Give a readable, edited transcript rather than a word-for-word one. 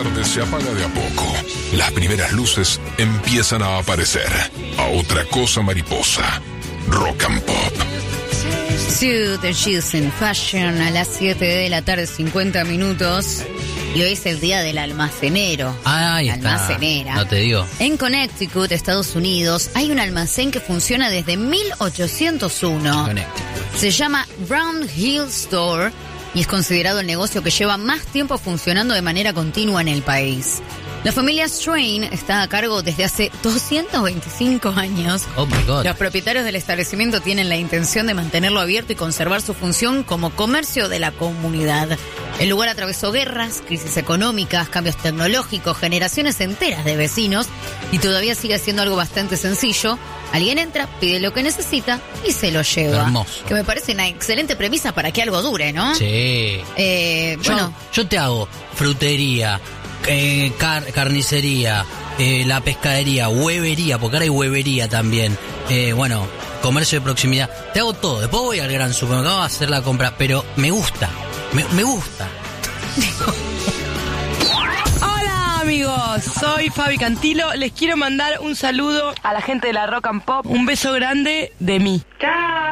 tarde se apaga de a poco. Las primeras luces empiezan a aparecer. A otra cosa mariposa. Rock and Pop. To the Shoes in Fashion a las 7 de la tarde, 50 minutos. Y hoy es el día del almacenero. Ahí está. Almacenera. No te digo. En Connecticut, Estados Unidos, hay un almacén que funciona desde 1801. Se llama Brown Hill Store y es considerado el negocio que lleva más tiempo funcionando de manera continua en el país. La familia Strain está a cargo desde hace 225 años. Oh my God. Los propietarios del establecimiento tienen la intención de mantenerlo abierto y conservar su función como comercio de la comunidad. El lugar atravesó guerras, crisis económicas, cambios tecnológicos, generaciones enteras de vecinos y todavía sigue siendo algo bastante sencillo. Alguien entra, pide lo que necesita y se lo lleva. Hermoso. Que me parece una excelente premisa para que algo dure, ¿no? Sí. Yo te hago frutería, carnicería, la pescadería, huevería, porque ahora hay huevería también. Comercio de proximidad. Te hago todo. Después voy al gran supermercado a hacer la compra, pero me gusta. Me gusta. Hola amigos, soy Fabi Cantilo. Les quiero mandar un saludo a la gente de la Rock and Pop. Un beso grande de mí. ¡Chao!